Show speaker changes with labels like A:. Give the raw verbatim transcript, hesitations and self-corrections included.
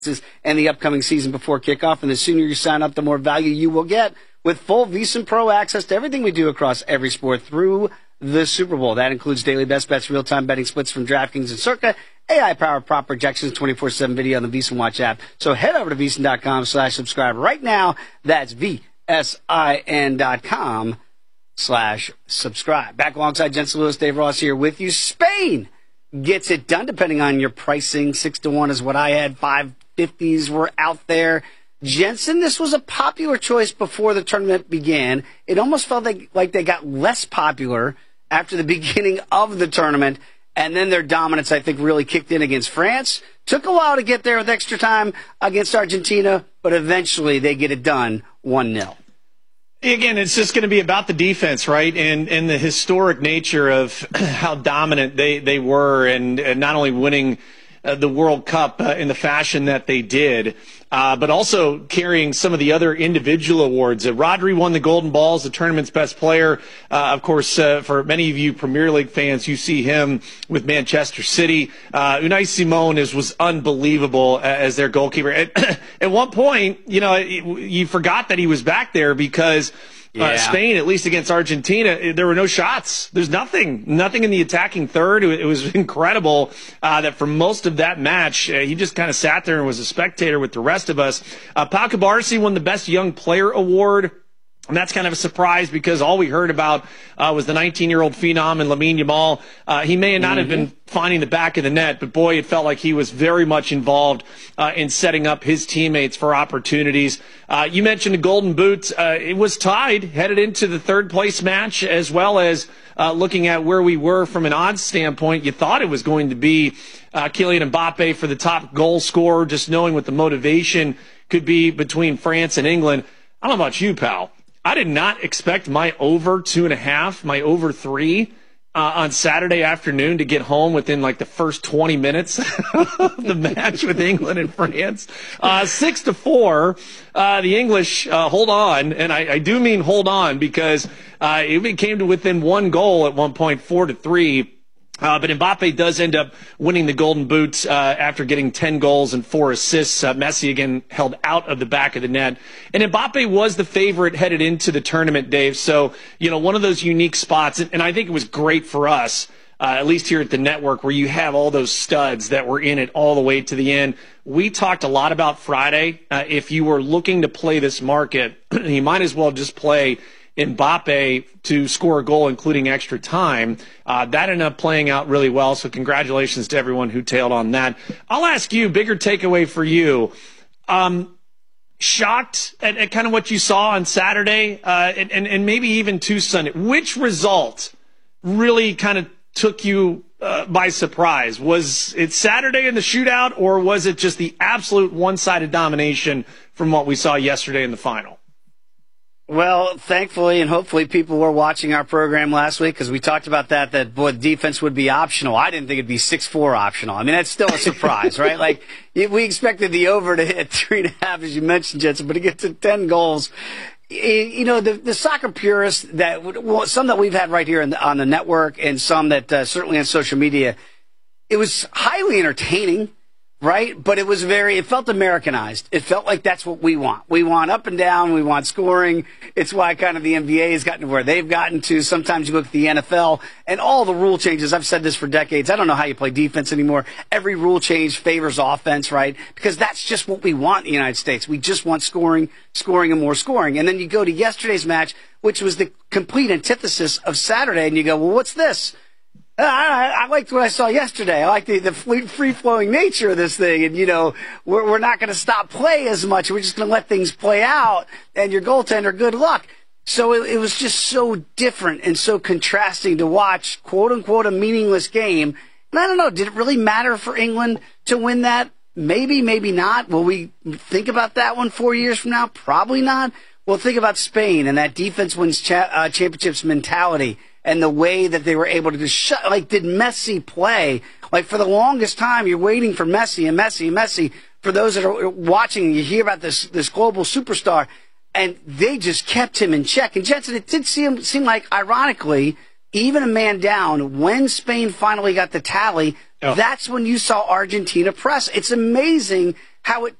A: and the upcoming season before kickoff. And the sooner you sign up, the more value you will get with full VEASAN Pro access to everything we do across every sport through the Super Bowl. That includes daily best bets, real-time betting splits from DraftKings and Circa, A I-powered prop projections, twenty-four seven video on the VEASAN Watch app. So head over to VEASAN.com slash subscribe right now. That's V-S-I-N dot com slash subscribe. Back alongside Jensen Lewis, Dave Ross here with you. Spain gets it done, depending on your pricing. Six to one is what I had. Five fifties were out there. Jensen, this was a popular choice before the tournament began. It almost felt like, like they got less popular after the beginning of the tournament, and then their dominance, I think, really kicked in against France. Took a while to get there with extra time against Argentina, but eventually they get it done one nil.
B: Again, it's just going to be about the defense, right? And and the historic nature of how dominant they, they were, and, and not only winning uh, the World Cup uh, in the fashion that they did, uh, but also carrying some of the other individual awards. Uh, Rodri won the Golden Ball as the tournament's best player. Uh, of course, uh, for many of you Premier League fans, you see him with Manchester City. Uh, Unai Simon is, was unbelievable as their goalkeeper. At, at one point, you know, you forgot that he was back there because
A: Yeah.
B: Uh, Spain, at least against Argentina, there were no shots. There's nothing, nothing in the attacking third. It was incredible uh, that for most of that match, uh, he just kind of sat there and was a spectator with the rest of us. Uh, Pau Cubarsí won the Best Young Player award. And that's kind of a surprise because all we heard about uh, was the nineteen-year-old phenom and Lamine Yamal. Uh, he may not mm-hmm. have been finding the back of the net, but boy, it felt like he was very much involved uh, in setting up his teammates for opportunities. Uh, you mentioned the Golden Boot. Uh, it was tied, headed into the third-place match, as well as uh, looking at where we were from an odds standpoint. You thought it was going to be uh, Kylian Mbappe for the top goal scorer, just knowing what the motivation could be between France and England. I don't know about you, pal. I did not expect my over two and a half, my over three uh, on Saturday afternoon to get home within like the first twenty minutes of the match with England and France. Uh, six to four, uh, the English uh, hold on, and I, I do mean hold on because uh, it came to within one goal at one point, four to three. Uh, but Mbappe does end up winning the Golden Boot uh, after getting ten goals and four assists. Uh, Messi, again, held out of the back of the net. And Mbappe was the favorite headed into the tournament, Dave. So, you know, one of those unique spots. And, and I think it was great for us, uh, at least here at the network, where you have all those studs that were in it all the way to the end. We talked a lot about Friday. Uh, if you were looking to play this market, you might as well just play Mbappe to score a goal, including extra time. Uh, that ended up playing out really well, so congratulations to everyone who tailed on that. I'll ask you, bigger takeaway for you. Um, shocked at, at kind of what you saw on Saturday, uh, and, and, and maybe even to Sunday. Which result really kind of took you uh, by surprise? Was it Saturday in the shootout, or was it just the absolute one-sided domination from what we saw yesterday in the final?
A: Well, thankfully and hopefully people were watching our program last week because we talked about that, that, boy, defense would be optional. I didn't think it'd be six four optional. I mean, that's still a surprise, right? Like, we expected the over to hit three and a half, as you mentioned, Jensen, but to get to ten goals. You know, the, the soccer purists, that well, some that we've had right here in the, on the network and some that uh, certainly on social media, it was highly entertaining. Right? But it was very, it felt Americanized. It felt like that's what we want. We want up and down. We want scoring. It's why kind of the N B A has gotten to where they've gotten to. Sometimes you look at the N F L and all the rule changes. I've said this for decades. I don't know how you play defense anymore. Every rule change favors offense, right? Because that's just what we want in the United States. We just want scoring, scoring, and more scoring. And then you go to yesterday's match, which was the complete antithesis of Saturday, and you go, well, what's this? I, I liked what I saw yesterday. I like the, the free-flowing nature of this thing. And, you know, we're, we're not going to stop play as much. We're just going to let things play out. And your goaltender, good luck. So it, it was just so different and so contrasting to watch, quote-unquote, a meaningless game. And I don't know, did it really matter for England to win that? Maybe, maybe not. Will we think about that one four years from now? Probably not. Well, think about Spain and that defense wins cha- uh, championships mentality. And the way that they were able to just shut, like, did Messi play? Like, for the longest time, you're waiting for Messi and Messi and Messi. For those that are watching, you hear about this, this global superstar, and they just kept him in check. And Jensen, it did seem, seem like, ironically, even a man down, when Spain finally got the tally, oh. that's when you saw Argentina press. It's amazing how it